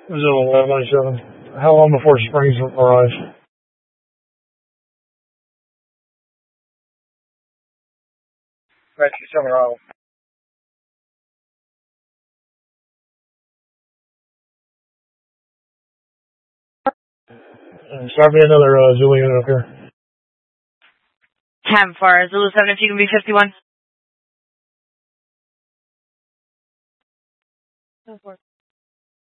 Zulu 1197. How long before Springs arrives? Rescue Summer Isle. Start me another Zulu unit up here. 10 for Zulu 7 if you can be 51. 10-4.